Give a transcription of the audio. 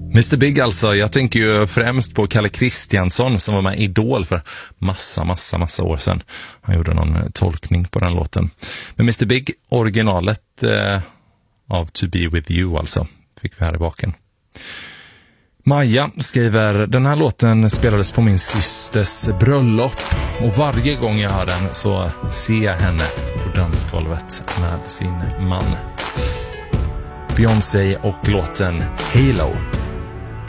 Mr Big alltså, jag tänker ju främst på Kalle Kristiansson som var med i Idol för massa år sedan. Han gjorde någon tolkning på den låten. Men Mr Big, originalet av To Be With You alltså, fick vi här i baken. Maja skriver, den här låten spelades på min systers bröllop och varje gång jag hör den så ser jag henne på dansgolvet med sin man. Beyoncé och låten Halo.